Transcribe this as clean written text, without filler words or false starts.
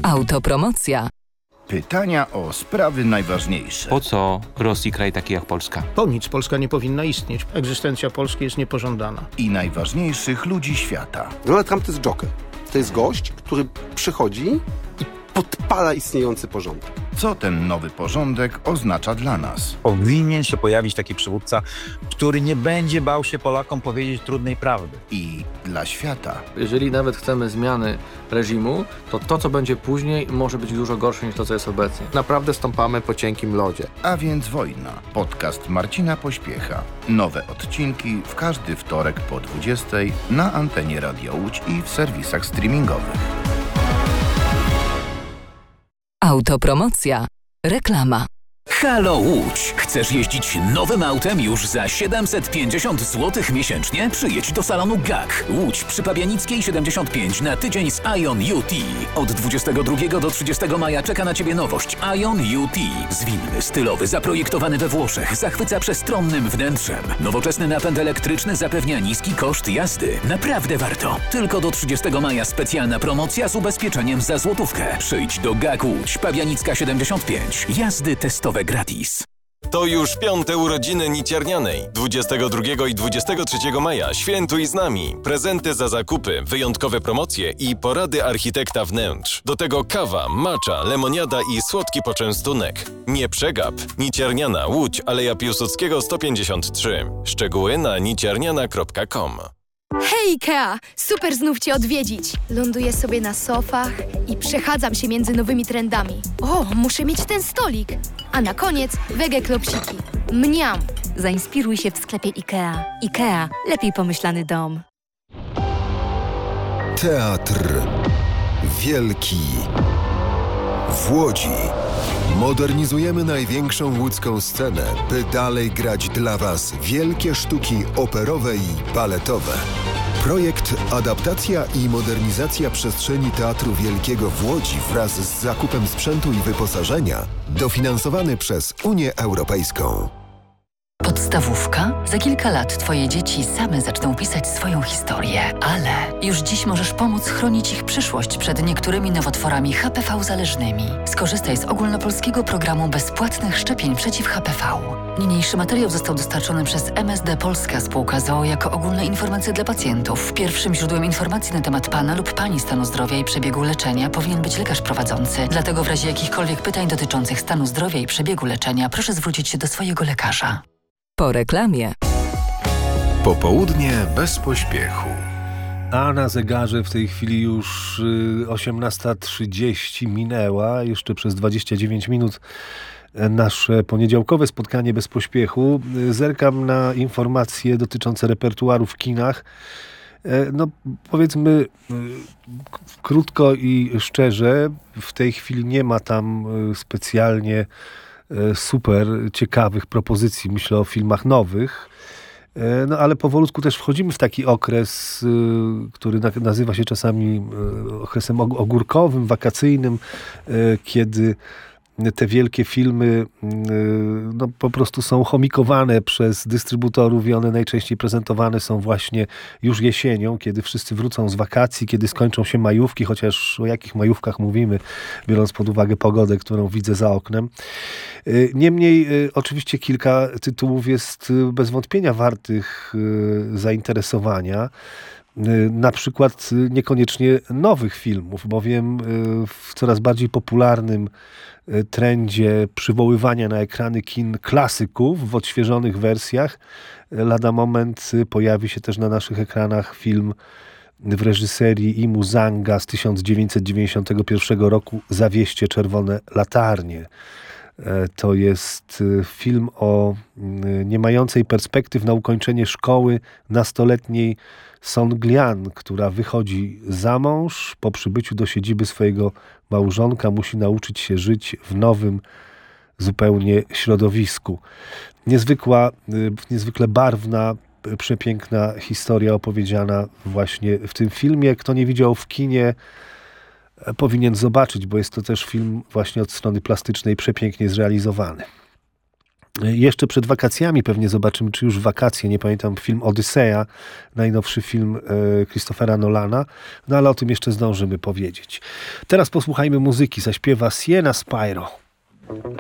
Autopromocja. Pytania o sprawy najważniejsze. Po co Rosji kraj taki jak Polska? Po nic Polska nie powinna istnieć. Egzystencja Polski jest niepożądana. I najważniejszych ludzi świata. Donald Trump to jest joker. To jest gość, który przychodzi i podpala istniejący porządek. Co ten nowy porządek oznacza dla nas? Powinien się pojawić taki przywódca, który nie będzie bał się Polakom powiedzieć trudnej prawdy. I dla świata. Jeżeli nawet chcemy zmiany reżimu, to co będzie później może być dużo gorsze niż to, co jest obecnie. Naprawdę stąpamy po cienkim lodzie. A więc wojna. Podcast Marcina Pośpiecha. Nowe odcinki w każdy wtorek po 20:00 na antenie Radia Łódź i w serwisach streamingowych. Autopromocja. Reklama. Halo Łódź! Chcesz jeździć nowym autem już za 750 zł miesięcznie? Przyjedź do salonu GAK. Łódź przy Pabianickiej 75 na tydzień z Ion UT. Od 22 do 30 maja czeka na Ciebie nowość Ion UT. Zwinny, stylowy, zaprojektowany we Włoszech, zachwyca przestronnym wnętrzem. Nowoczesny napęd elektryczny zapewnia niski koszt jazdy. Naprawdę warto. Tylko do 30 maja specjalna promocja z ubezpieczeniem za złotówkę. Przyjdź do GAK Łódź, Pabianicka 75. Jazdy testowe gratis. To już 5. urodziny Niciernianej. 22 i 23 maja świętuj z nami. Prezenty za zakupy, wyjątkowe promocje i porady architekta wnętrz. Do tego kawa, matcha, lemoniada i słodki poczęstunek. Nie przegap. Nicierniana, Łódź, Aleja Piłsudskiego 153. Szczegóły na nicierniana.com. Hej Ikea! Super znów Cię odwiedzić! Ląduję sobie na sofach i przechadzam się między nowymi trendami. O, muszę mieć ten stolik! A na koniec wege klopsiki. Mniam! Zainspiruj się w sklepie Ikea. Ikea. Lepiej pomyślany dom. Teatr Wielki w Łodzi. Modernizujemy największą łódzką scenę, by dalej grać dla Was wielkie sztuki operowe i baletowe. Projekt Adaptacja i modernizacja przestrzeni Teatru Wielkiego w Łodzi wraz z zakupem sprzętu i wyposażenia dofinansowany przez Unię Europejską. Podstawówka? Za kilka lat Twoje dzieci same zaczną pisać swoją historię, ale już dziś możesz pomóc chronić ich przyszłość przed niektórymi nowotworami HPV-zależnymi. Skorzystaj z ogólnopolskiego programu bezpłatnych szczepień przeciw HPV. Niniejszy materiał został dostarczony przez MSD Polska Spółka z o.o. jako ogólne informacje dla pacjentów. Pierwszym źródłem informacji na temat Pana lub Pani stanu zdrowia i przebiegu leczenia powinien być lekarz prowadzący. Dlatego w razie jakichkolwiek pytań dotyczących stanu zdrowia i przebiegu leczenia proszę zwrócić się do swojego lekarza. Po reklamie. Popołudnie bez pośpiechu. A na zegarze w tej chwili już 18:30 minęła, jeszcze przez 29 minut nasze poniedziałkowe spotkanie bez pośpiechu. Zerkam na informacje dotyczące repertuaru w kinach. No powiedzmy krótko i szczerze, w tej chwili nie ma tam specjalnie super ciekawych propozycji, myślę o filmach nowych. No ale powolutku też wchodzimy w taki okres, który nazywa się czasami okresem ogórkowym, wakacyjnym, kiedy te wielkie filmy no, po prostu są chomikowane przez dystrybutorów i one najczęściej prezentowane są właśnie już jesienią, kiedy wszyscy wrócą z wakacji, kiedy skończą się majówki, chociaż o jakich majówkach mówimy, biorąc pod uwagę pogodę, którą widzę za oknem. Niemniej oczywiście kilka tytułów jest bez wątpienia wartych zainteresowania. Na przykład niekoniecznie nowych filmów, bowiem w coraz bardziej popularnym trendzie przywoływania na ekrany kin klasyków w odświeżonych wersjach lada moment pojawi się też na naszych ekranach film w reżyserii Imu Zanga z 1991 roku Zawieście czerwone latarnie. To jest film o nie mającej perspektyw na ukończenie szkoły nastoletniej Song Lian, która wychodzi za mąż. Po przybyciu do siedziby swojego małżonka musi nauczyć się żyć w nowym zupełnie środowisku. Niezwykle barwna, przepiękna historia opowiedziana właśnie w tym filmie. Kto nie widział w kinie, powinien zobaczyć, bo jest to też film właśnie od strony plastycznej przepięknie zrealizowany. Jeszcze przed wakacjami pewnie zobaczymy, czy już wakacje, nie pamiętam, film Odyseja, najnowszy film Christophera Nolana, no ale o tym jeszcze zdążymy powiedzieć. Teraz posłuchajmy muzyki, zaśpiewa Sienna Spyro.